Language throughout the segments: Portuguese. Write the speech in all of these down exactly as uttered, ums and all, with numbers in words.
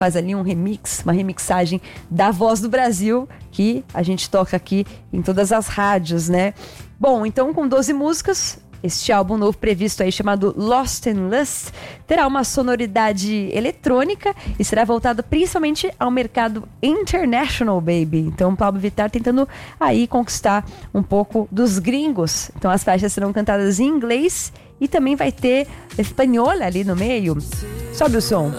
faz ali um remix, uma remixagem da Voz do Brasil, que a gente toca aqui em todas as rádios, né? Bom, então com doze músicas, este álbum novo previsto aí, chamado Lost in Lust, terá uma sonoridade eletrônica e será voltado principalmente ao mercado international, baby. Então, Pablo Vittar tentando aí conquistar um pouco dos gringos. Então, as faixas serão cantadas em inglês e também vai ter espanhol ali no meio. Sobe o som.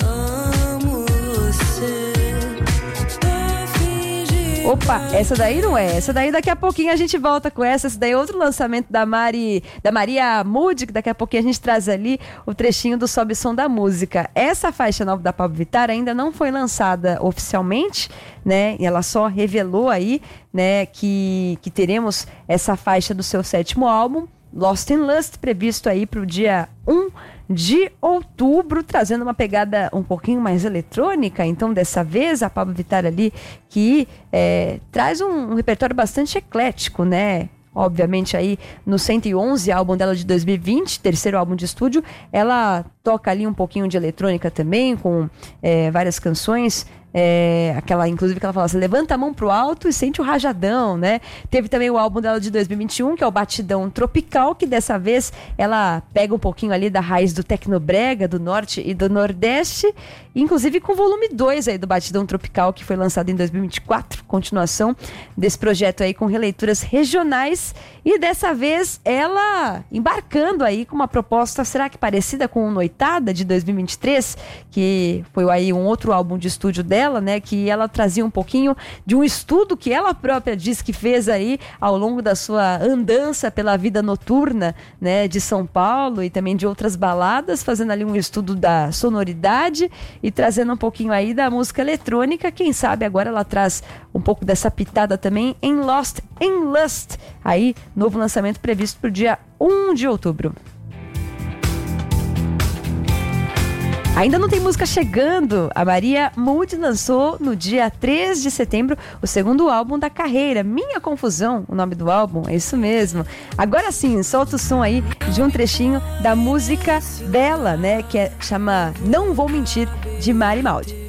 Opa, essa daí não é. Essa daí daqui a pouquinho a gente volta com essa. Essa daí é outro lançamento da Mari, da Maria Moody, que daqui a pouquinho a gente traz ali o trechinho do Sobe Som da Música. Essa faixa nova da Pablo Vittar ainda não foi lançada oficialmente, né? E ela só revelou aí, né, que, que teremos essa faixa do seu sétimo álbum, Lost in Lust, previsto aí para o dia um de outubro, trazendo uma pegada um pouquinho mais eletrônica. Então, dessa vez, a Pablo Vittar ali, que é, traz um, um repertório bastante eclético, né? Obviamente aí no cento e onze, álbum dela de dois mil e vinte, terceiro álbum de estúdio, ela toca ali um pouquinho de eletrônica também, com é, várias canções. É, aquela, inclusive, que ela fala assim, levanta a mão pro alto e sente o rajadão, né? Teve também o álbum dela de dois mil e vinte e um, que é o Batidão Tropical, que dessa vez ela pega um pouquinho ali da raiz do tecnobrega, do norte e do nordeste, inclusive com o volume dois aí do Batidão Tropical, que foi lançado em dois mil e vinte e quatro, continuação desse projeto aí com releituras regionais, e dessa vez ela embarcando aí com uma proposta, será que parecida com o Noitada de dois mil e vinte e três, que foi aí um outro álbum de estúdio dela, Ela, né, que ela trazia um pouquinho de um estudo que ela própria diz que fez aí ao longo da sua andança pela vida noturna, né, de São Paulo e também de outras baladas, fazendo ali um estudo da sonoridade e trazendo um pouquinho aí da música eletrônica. Quem sabe agora ela traz um pouco dessa pitada também em Lost in Lust, aí novo lançamento previsto para o dia um de outubro. Ainda não tem música chegando. A Maria Moody lançou no dia três de setembro o segundo álbum da carreira, Minha Confusão, o nome do álbum, é isso mesmo. Agora sim, solta o som aí de um trechinho da música dela, né, que é, chama Não Vou Mentir, de Mari Moody.